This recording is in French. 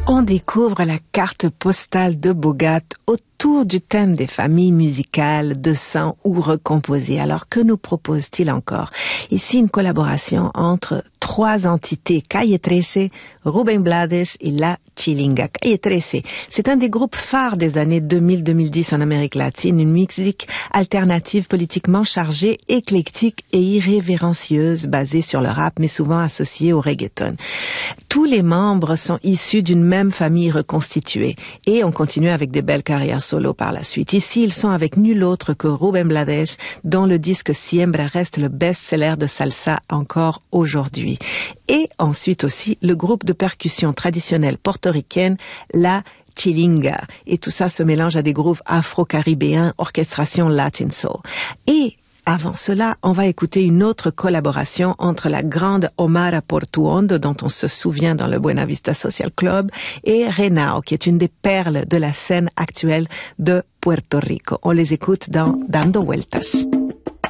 On découvre la carte postale de Bogate autour du thème des familles musicales, de sang ou recomposées. Alors, que nous propose-t-il encore? Ici, une collaboration entre trois entités, Calle 13, Rubén Blades et La Chilinga. Calle 13, c'est un des groupes phares des années 2000-2010 en Amérique latine, une musique alternative politiquement chargée, éclectique et irrévérencieuse, basée sur le rap, mais souvent associée au reggaeton. Tous les membres sont issus d'une même famille reconstituée et on continue avec des belles carrières solo par la suite. Ici, ils sont avec nul autre que Rubén Blades, dont le disque Siembra reste le best-seller de salsa encore aujourd'hui. Et ensuite aussi, le groupe de percussion traditionnelle portoricaine, La Chilinga. Et tout ça se mélange à des grooves afro-caribéens, orchestration Latin Soul. Et avant cela, on va écouter une autre collaboration entre la grande Omara Portuondo, dont on se souvient dans le Buena Vista Social Club, et Renao, qui est une des perles de la scène actuelle de Puerto Rico. On les écoute dans Dando Vueltas.